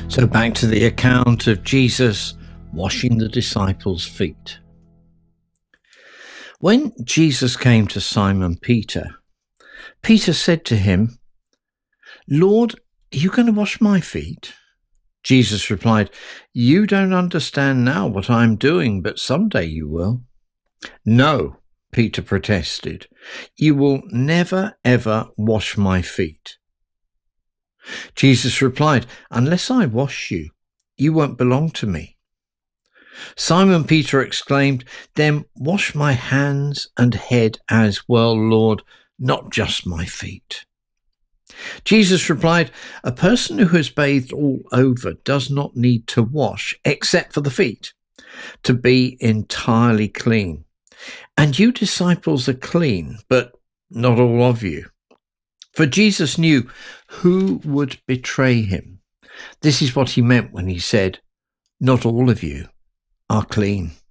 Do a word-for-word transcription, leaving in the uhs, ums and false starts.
So back to the account of Jesus washing the disciples' feet. When Jesus came to Simon Peter, Peter said to him, "Lord, are you going to wash my feet?" Jesus replied, "You don't understand now what I'm doing, but someday you will." "No," Peter protested, "you will never, ever wash my feet." Jesus replied, "Unless I wash you, you won't belong to me." Simon Peter exclaimed, "Then wash my hands and head as well, Lord, not just my feet." Jesus replied, "A person who has bathed all over does not need to wash except for the feet, to be entirely clean. And you disciples are clean, but not all of you." For Jesus knew who would betray him. This is what he meant when he said, "Not all of you are clean."